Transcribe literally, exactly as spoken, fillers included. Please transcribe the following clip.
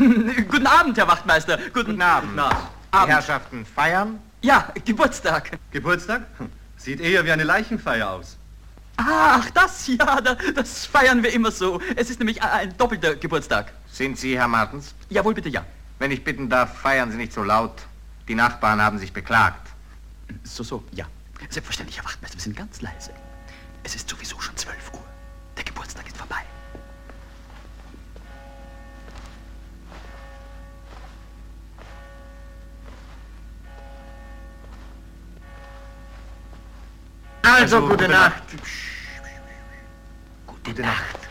Guten Abend, Herr Wachtmeister. Guten, Guten Abend. Guten Abend. Die Herrschaften feiern? Ja, Geburtstag. Geburtstag? Sieht eher wie eine Leichenfeier aus. Ach, das, ja, das feiern wir immer so. Es ist nämlich ein doppelter Geburtstag. Sind Sie Herr Martens? Jawohl, bitte, ja. Wenn ich bitten darf, feiern Sie nicht so laut. Die Nachbarn haben sich beklagt. So, so, ja. Selbstverständlich, Herr Wachtmeister, wir sind ganz leise. Es ist sowieso schon zwölf Uhr. Der Geburtstag ist vorbei. Also, gute Nacht. Gute Nacht.